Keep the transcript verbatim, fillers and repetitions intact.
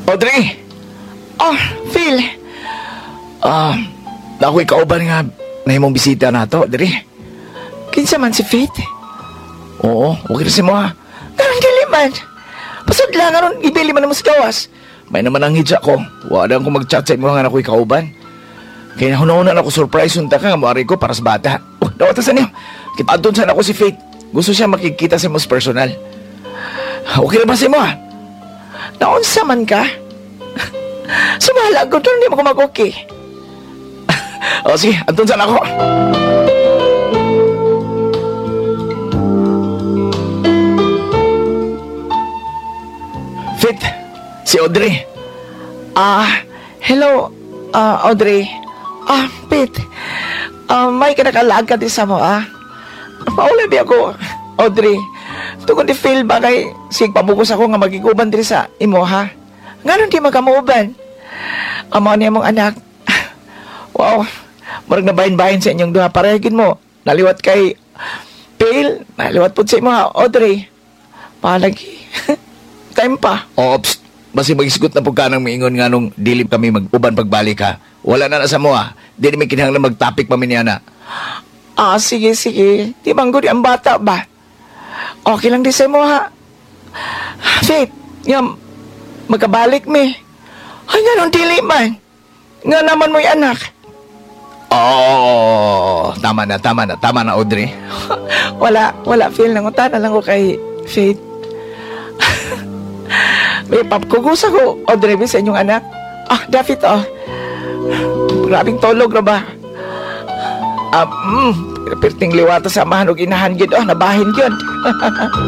Audrey! Oh, Phil. Ah, na ako'y kauban nga na imong bisita na to, Audrey. Kinsa man si Faith? Oo, okay na si mo ha. Karang dili man. Pasod lang aron ibili man mo sa gawas. May naman ang hidya ko. Wala ko mag-chat sa imo nga na ako'y kauban. Kaya nahunahunan ako surprise unta ka nga moari ko para sa bata. Oh, dawatan sa niyo. Kita doon sana ako si Faith. Gusto siya makikita sa mas personal. Okay na ba si mo ha? Naunsa man ka? Sumala ko doon, hindi mo ko mag-okay. O sige, andun sana ako. Faith, si Audrey. Ah, hello, ah, Audrey. Ah, Pete. Ah, may kanakalagad din sa mo, ah. Maulay ba ako, Audrey? Tungkol di feel ba kay sig pabukos ako nga magiguban diri sa imo, ha? Ngayon di magamuban. Amo niya mong anak. Wow, marag nabahin-bahin sa inyong duha. Parehagin mo. Naliwat kay Phil. Naliwat po sa imo, ha, Audrey. Palagi. Time pa. Ops, basi magisgot na po ka nang miingon nga nung dilip kami mag-uban pagbalik ha. Wala na na sa mo ha. Di namin kinahanglan mag-topic pa niya na. Ah, sige, sige. Di bang gudi ang bata ba? Okay lang di sa mo, ha? Faith, yung magkabalik mi. Ay, nga nung dili man. Nga naman mo'y anak. Oo, tama na, tama na, tama na, Audrey. Wala, wala, Phil. Nangutan na lang ko kay Faith. May papkugusa ko, Audrey, sa inyong anak. Ah, David, oh. Grabing tulog na ba? Ah, mm, perting liwata sa mahan o inahan yun. Oh, nabahin yun.